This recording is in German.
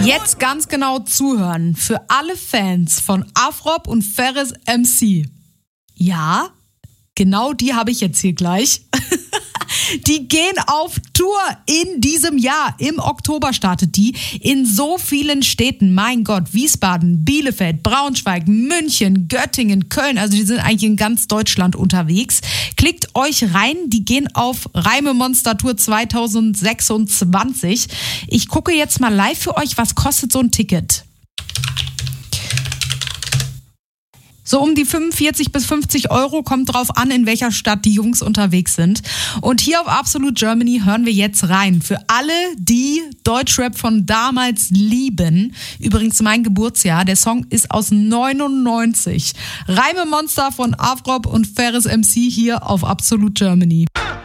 Jetzt ganz genau zuhören für alle Fans von Afrob und Ferris MC. Ja, genau die habe ich jetzt hier gleich. Die gehen auf Tour in diesem Jahr. Im Oktober startet die in so vielen Städten. Mein Gott, Wiesbaden, Bielefeld, Braunschweig, München, Göttingen, Köln. Also die sind eigentlich in ganz Deutschland unterwegs. Klickt euch rein. Die gehen auf Reime Monster Tour 2026. Ich gucke jetzt mal live für euch, was kostet so ein Ticket. So um die 45 bis 50 Euro, kommt drauf an, in welcher Stadt die Jungs unterwegs sind. Und hier auf Absolute Germany hören wir jetzt rein. Für alle, die Deutschrap von damals lieben. Übrigens mein Geburtsjahr, der Song ist aus 99. Reime Monster von Afrob und Ferris MC hier auf Absolute Germany.